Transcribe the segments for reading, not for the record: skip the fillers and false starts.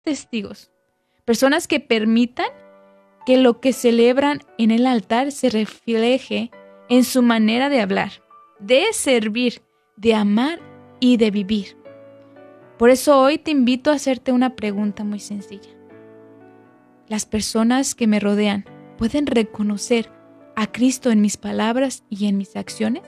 testigos, personas que permitan que lo que celebran en el altar se refleje en su manera de hablar, de servir, de amar y de vivir. Por eso hoy te invito a hacerte una pregunta muy sencilla. ¿Las personas que me rodean pueden reconocer a Cristo en mis palabras y en mis acciones?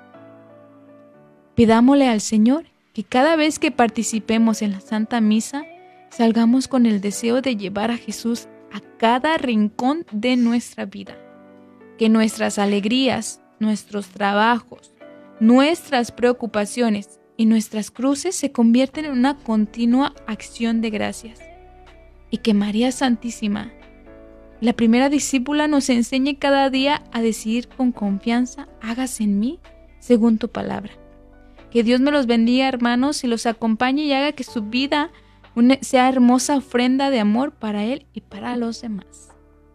Pidámosle al Señor que cada vez que participemos en la Santa Misa, salgamos con el deseo de llevar a Jesús a cada rincón de nuestra vida. Que nuestras alegrías, nuestros trabajos, nuestras preocupaciones y nuestras cruces se convierten en una continua acción de gracias. Y que María Santísima, la primera discípula, nos enseñe cada día a decidir con confianza: hágase en mí según tu palabra. Que Dios me los bendiga, hermanos, y los acompañe y haga que su vida sea hermosa ofrenda de amor para Él y para los demás.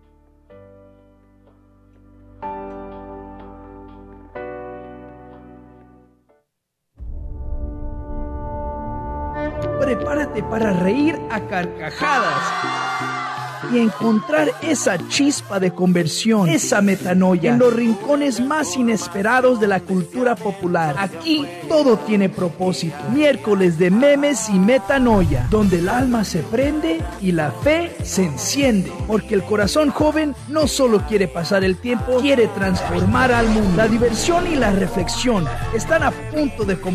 Prepárate para reír a carcajadas y encontrar esa chispa de conversión, esa metanoia, en los rincones más inesperados de la cultura popular. Aquí todo tiene propósito. Miércoles de memes y metanoia, donde el alma se prende y la fe se enciende. Porque el corazón joven no solo quiere pasar el tiempo, quiere transformar al mundo. La diversión y la reflexión están a punto de comenzar.